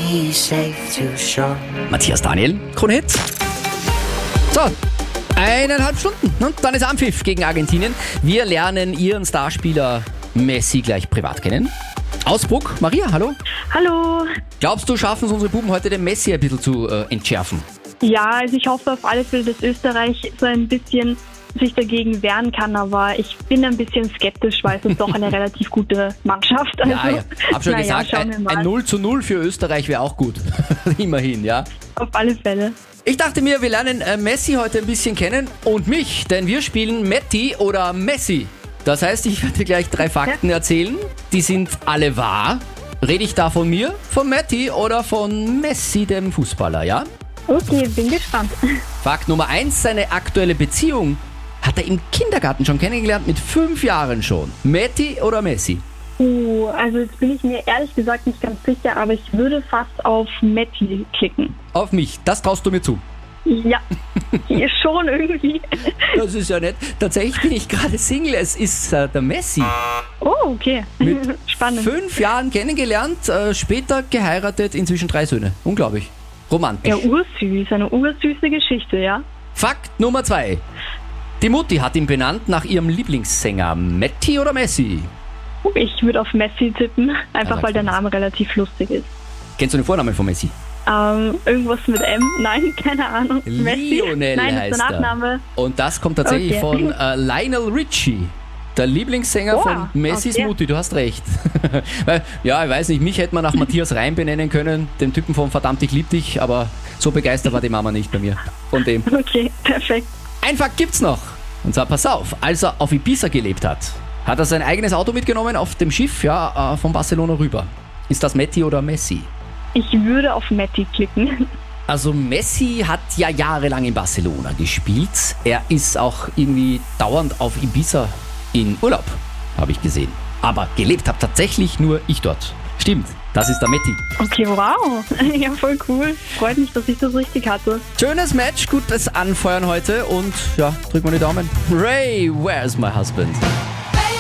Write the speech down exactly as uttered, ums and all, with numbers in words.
be safe to shore. Matthias Daniel, Kronhit. So, eineinhalb Stunden und dann ist Anpfiff gegen Argentinien. Wir lernen ihren Starspieler Messi gleich privat kennen. Ausbruck, Maria, hallo. Hallo. Glaubst du, schaffen es unsere Buben heute, den Messi ein bisschen zu äh, entschärfen? Ja, also ich hoffe auf alle Fälle, dass Österreich so ein bisschen sich dagegen wehren kann, aber ich bin ein bisschen skeptisch, weil es ist doch eine relativ gute Mannschaft. Also, ja, ja, hab schon naja, gesagt, ein, ein null zu null für Österreich wäre auch gut. Immerhin, ja. Auf alle Fälle. Ich dachte mir, wir lernen äh, Messi heute ein bisschen kennen und mich, denn wir spielen Metti oder Messi. Das heißt, ich werde dir gleich drei Fakten erzählen, die sind alle wahr. Rede ich da von mir, von Metti oder von Messi, dem Fußballer, ja? Okay, bin gespannt. Fakt Nummer eins, seine aktuelle Beziehung hat er im Kindergarten schon kennengelernt, mit fünf Jahren schon. Metti oder Messi? Uh, also jetzt bin ich mir ehrlich gesagt nicht ganz sicher, aber ich würde fast auf Metti klicken. Auf mich, das traust du mir zu. Ja, hier schon irgendwie. Das ist ja nett. Tatsächlich bin ich gerade Single, es ist äh, der Messi. Oh, okay. Mit Spannend. Fünf Jahren kennengelernt, äh, später geheiratet, inzwischen drei Söhne. Unglaublich. Romantisch. Ja, ursüß, eine ursüße Geschichte, ja. Fakt Nummer zwei. Die Mutti hat ihn benannt nach ihrem Lieblingssänger. Metti oder Messi? Ich würde auf Messi tippen, einfach Ja, weil der sagst du. Name relativ lustig ist. Kennst du den Vornamen von Messi? Ähm, irgendwas mit M? Nein, keine Ahnung. Messi? Lionel Nein, das heißt ist der Nachname. er. Und das kommt tatsächlich Okay. von äh, Lionel Richie. Der Lieblingssänger Oh, von Messis okay. Mutti, du hast recht. Weil, ja, ich weiß nicht, mich hätte man nach Matthias Reim benennen können, dem Typen von Verdammt, ich lieb dich, aber so begeistert war die Mama nicht bei mir von dem. Okay, perfekt. Ein Fakt gibt's noch. Und zwar, pass auf, als er auf Ibiza gelebt hat, hat er sein eigenes Auto mitgenommen auf dem Schiff, ja, äh, von Barcelona rüber. Ist das Metti oder Messi? Ich würde auf Metti klicken. Also Messi hat ja jahrelang in Barcelona gespielt. Er ist auch irgendwie dauernd auf Ibiza in Urlaub, habe ich gesehen. Aber gelebt habe tatsächlich nur ich dort. Stimmt, das ist der Metti. Okay, wow. Ja, voll cool. Freut mich, dass ich das richtig hatte. Schönes Match, gutes Anfeuern heute und ja, drück mal die Daumen. Ray, where's my husband?